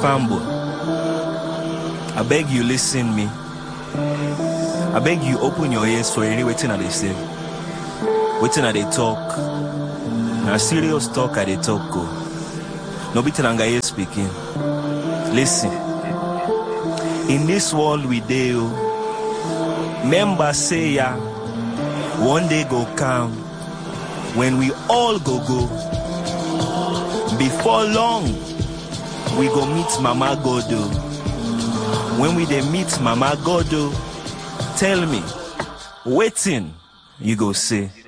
Fambo, I beg you listen me. I beg you open your ears for any waiting at they say. Waiting at they talk. Now serious talk at they talk go. No bitin anga speaking. Listen. In this world we deal. Members say ya. One day go come when we all go. Before long, we go meet Mama Godo. When we dey meet Mama Godo, tell me, waiting, you go say.